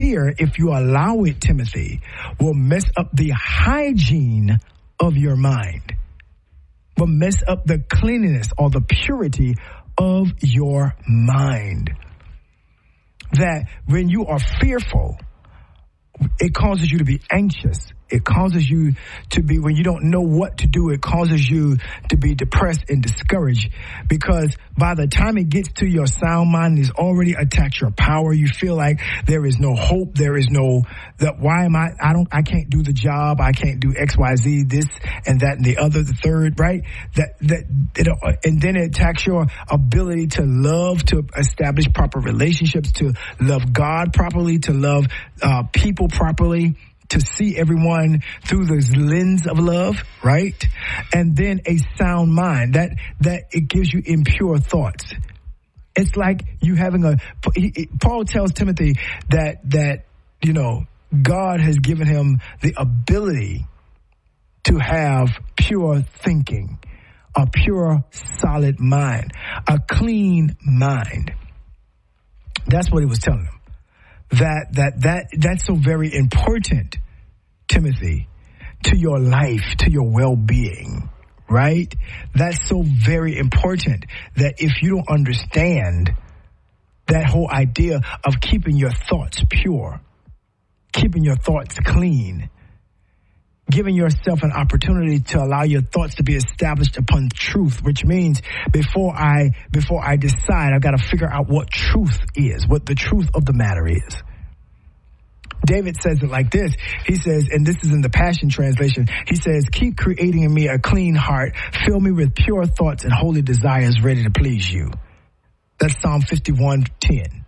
fear, if you allow it, Timothy, will mess up the hygiene of your mind, will mess up the cleanliness or the purity of your mind. That when you are fearful, it causes you to be anxious. It causes you to be, when you don't know what to do, it causes you to be depressed and discouraged, because by the time it gets to your sound mind, it's already attacked your power. You feel like there is no hope. There is no, I can't do the job. I can't do X, Y, Z, this and that and the other, the third, right? And then it attacks your ability to love, to establish proper relationships, to love God properly, to love people properly, to see everyone through this lens of love, right? And then a sound mind, that it gives you impure thoughts. It's like you having Paul tells Timothy that God has given him the ability to have pure thinking, a pure, solid mind, a clean mind. That's what he was telling him. That's so very important, Timothy, to your life, to your well-being, right? That's so very important, that if you don't understand that whole idea of keeping your thoughts pure, keeping your thoughts clean, giving yourself an opportunity to allow your thoughts to be established upon truth, which means before I decide, I've got to figure out what truth is, what the truth of the matter is. David says it like this. He says, and this is in the Passion Translation, he says, keep creating in me a clean heart, fill me with pure thoughts and holy desires ready to please you. That's Psalm 51:10.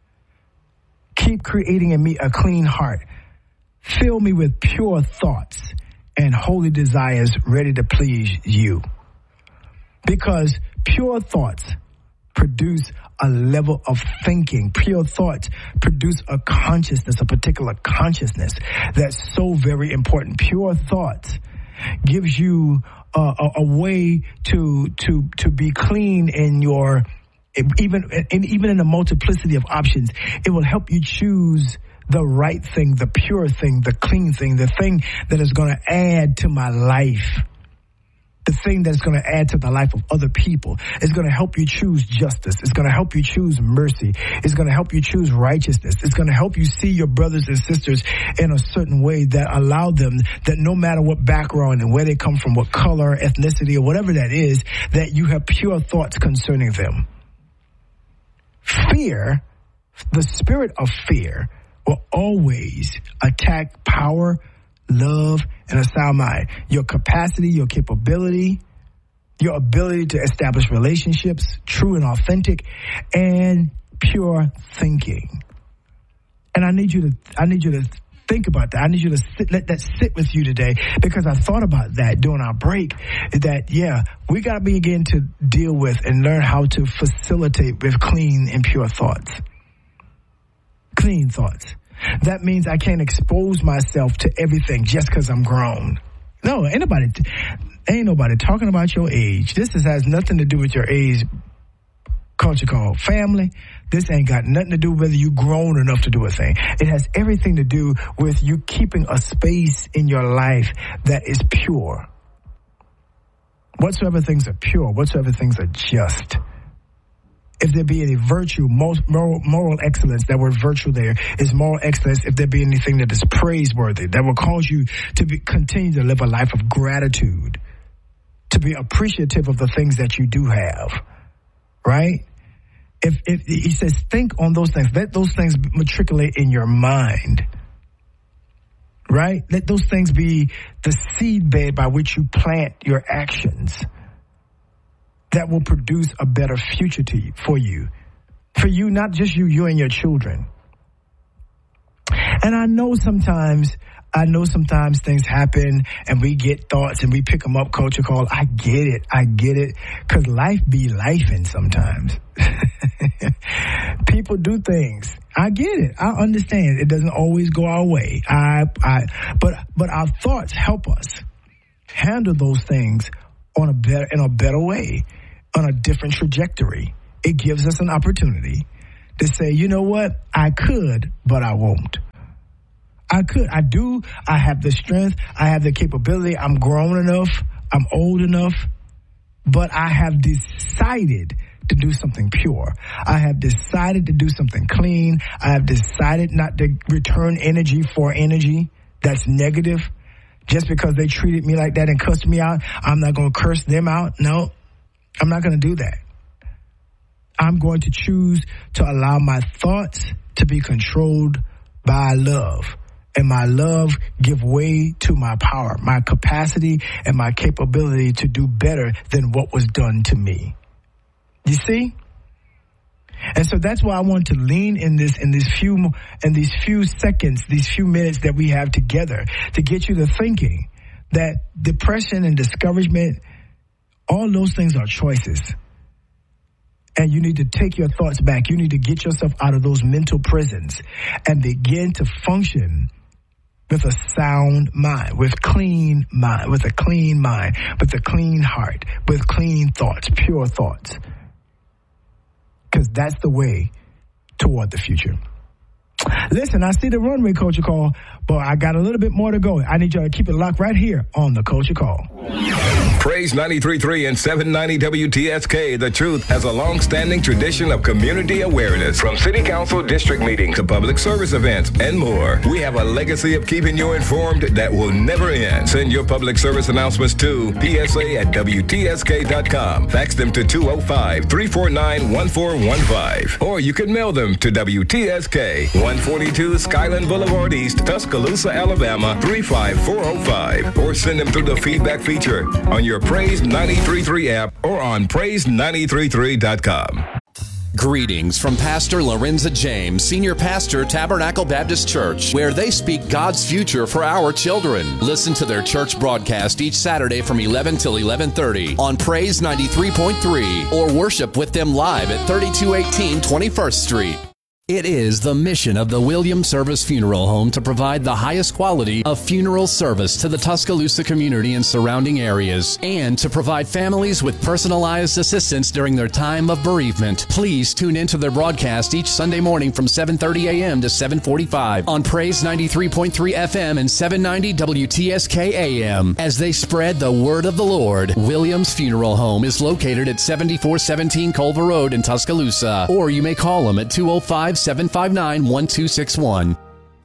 Keep creating in me a clean heart. Fill me with pure thoughts and holy desires ready to please you. Because pure thoughts produce a level of thinking. Pure thoughts produce a consciousness, a particular consciousness that's so very important. Pure thoughts gives you a way to be clean in your, even in the multiplicity of options. It will help you choose the right thing, the pure thing, the clean thing, the thing that is going to add to my life, the thing that's going to add to the life of other people. It's going to help you choose justice. It's going to help you choose mercy. It's going to help you choose righteousness. It's going to help you see your brothers and sisters in a certain way that allow them, that no matter what background and where they come from, what color, ethnicity, or whatever that is, that you have pure thoughts concerning them. Fear, the spirit of fear, will always attack power, love, and a sound mind. Your capacity, your capability, your ability to establish relationships, true and authentic, and pure thinking. And I need you to think about that. I need you to let that sit with you today, because I thought about that during our break, that, we got to begin to deal with and learn how to facilitate with clean and pure thoughts. Clean thoughts. That means I can't expose myself to everything just because I'm grown. No, ain't nobody talking about your age. This has nothing to do with your age. Culture called family. This ain't got nothing to do with whether you grown enough to do a thing. It has everything to do with you keeping a space in your life that is pure. Whatsoever things are pure, whatsoever things are just. If there be any virtue, moral excellence, that word virtue there is moral excellence. If there be anything that is praiseworthy, that will cause you to continue to live a life of gratitude, to be appreciative of the things that you do have, right? If he says, think on those things, let those things matriculate in your mind, right? Let those things be the seed bed by which you plant your actions that will produce a better future for you. For you, not just you and your children. And I know sometimes things happen and we get thoughts and we pick them up, culture call. I get it. Because life be lifing sometimes. People do things. I get it. I understand. It doesn't always go our way. But our thoughts help us handle those things in a better way, on a different trajectory. It gives us an opportunity to say, you know what? I could, but I won't. I could. I do. I have the strength. I have the capability. I'm grown enough. I'm old enough. But I have decided to do something pure. I have decided to do something clean. I have decided not to return energy for energy that's negative. Just because they treated me like that and cussed me out, I'm not going to curse them out. No, I'm not going to do that. I'm going to choose to allow my thoughts to be controlled by love. And my love give way to my power, my capacity, and my capability to do better than what was done to me. You see? And so that's why I want to lean in these few seconds, these few minutes that we have together to get you to thinking that depression and discouragement, all those things are choices. And you need to take your thoughts back. You need to get yourself out of those mental prisons and begin to function with a sound mind, with a clean mind, with a clean heart, with clean thoughts, pure thoughts. Because that's the way toward the future. Listen, I see the runway, Culture Call, but I got a little bit more to go. I need y'all to keep it locked right here on the Culture Call. Praise 93.3 and 790 WTSK. The Truth has a long-standing tradition of community awareness, from city council district meetings to public service events and more. We have a legacy of keeping you informed that will never end. Send your public service announcements to PSA@WTSK.com. Fax them to 205-349-1415. Or you can mail them to WTSK, 142 Skyland Boulevard East, Tuscaloosa, Alabama, 35405. Or send them through the feedback feature on your Praise 93.3 app or on praise933.com. Greetings from Pastor Lorenza James, Senior Pastor, Tabernacle Baptist Church, where they speak God's future for our children. Listen to their church broadcast each Saturday from 11 till 11:30 on Praise 93.3 or worship with them live at 3218 21st Street. It is the mission of the Williams Service Funeral Home to provide the highest quality of funeral service to the Tuscaloosa community and surrounding areas, and to provide families with personalized assistance during their time of bereavement. Please tune into their broadcast each Sunday morning from 7:30 a.m. to 7:45 on Praise 93.3 FM and 790 WTSK AM as they spread the word of the Lord. Williams Funeral Home is located at 7417 Culver Road in Tuscaloosa, or you may call them at 205-759-1261.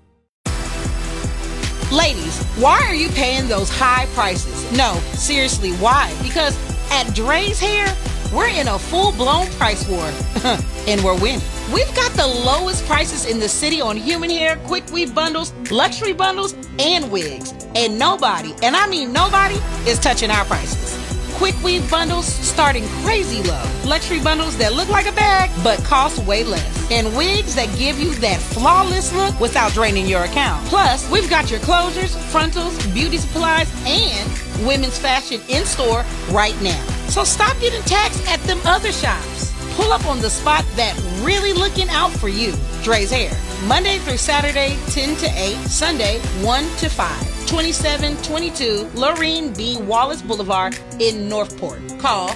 Ladies, why are you paying those high prices? No, seriously, why? Because at Dre's Hair, we're in a full-blown price war, and we're winning. We've got the lowest prices in the city on human hair, quick weave bundles, luxury bundles, and wigs. And nobody, and I mean nobody, is touching our prices. Quick weave bundles starting crazy low. Luxury bundles that look like a bag but cost way less. And wigs that give you that flawless look without draining your account. Plus, we've got your closures, frontals, beauty supplies, and women's fashion in store right now. So stop getting taxed at them other shops. Pull up on the spot that really looking out for you. Dre's Hair. Monday through Saturday, 10 to 8. Sunday, 1 to 5. 2722 Lorene B. Wallace Boulevard in Northport. Call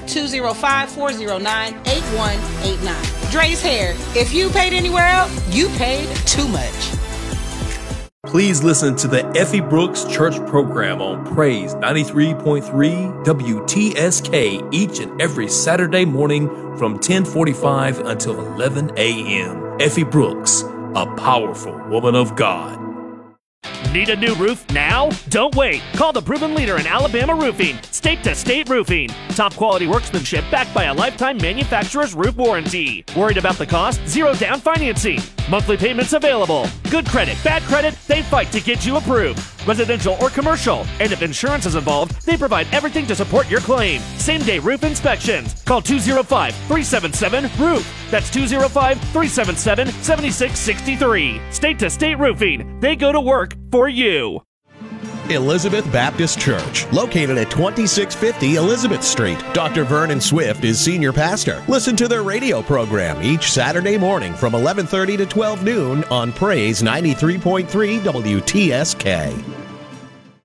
205-409-8189. Dre's Hair. If you paid anywhere else, you paid too much. Please listen to the Effie Brooks Church program on Praise 93.3 WTSK each and every Saturday morning from 10:45 until 11 a.m. Effie Brooks, a powerful woman of God. Need a new roof now? Don't wait. Call the proven leader in Alabama roofing, State to State Roofing. Top quality workmanship backed by a lifetime manufacturer's roof warranty. Worried about the cost? Zero down financing. Monthly payments available. Good credit, bad credit, they fight to get you approved. Residential or commercial. And if insurance is involved, they provide everything to support your claim. Same-day roof inspections. Call 205-377-ROOF. That's 205-377-7663. State to State Roofing. They go to work for you. Elizabeth Baptist Church, located at 2650 Elizabeth Street. Dr. Vernon Swift is senior pastor. Listen to their radio program each Saturday morning from 11:30 to 12 noon on Praise 93.3 WTSK.